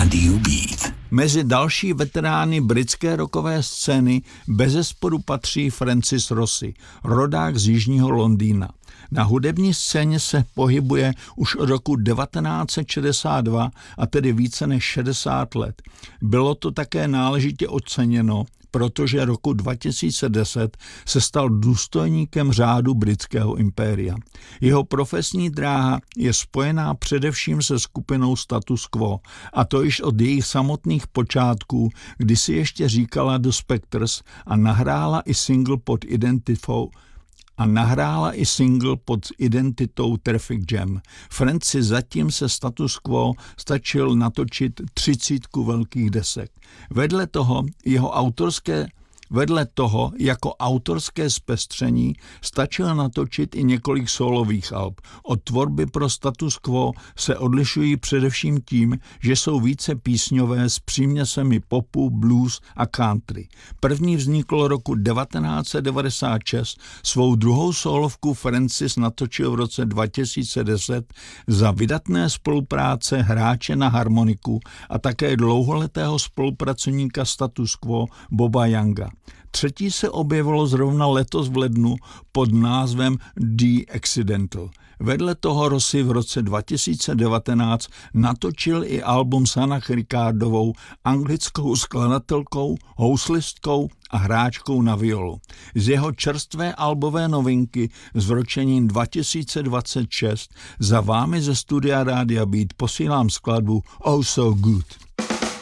Rádiu Beat. Mezi další veterány britské rockové scény bezesporu patří Francis Rossi, rodák z jižního Londýna. Na hudební scéně se pohybuje už od roku 1962, a tedy více než 60 let. Bylo to také náležitě oceněno, protože roku 2010 se stal důstojníkem řádu britského impéria. Jeho profesní dráha je spojená především se skupinou Status Quo, a to již od jejich samotných počátků, kdy si ještě říkala The Spectres a nahrála i single pod identitou Traffic Jam. Francis zatím se Status Quo stačil natočit 30 velkých desek. Vedle toho jako autorské zpestření stačil natočit i několik sólových alb. Od tvorby pro Status Quo se odlišují především tím, že jsou více písňové s příměsemi popu, blues a country. První vzniklo roku 1996, svou druhou sólovku Francis natočil v roce 2010 za vydatné spolupráce hráče na harmoniku a také dlouholetého spolupracovníka Status Quo Boba Younga. Třetí se objevilo zrovna letos v lednu pod názvem The Accidental. Vedle toho Rossi v roce 2019 natočil i album s Hannah Ricardovou, anglickou skladatelkou, houslistkou a hráčkou na violu. Z jeho čerstvé albové novinky s vročením 2026 za vámi ze studia Rádia Beat posílám skladbu Oh So Good.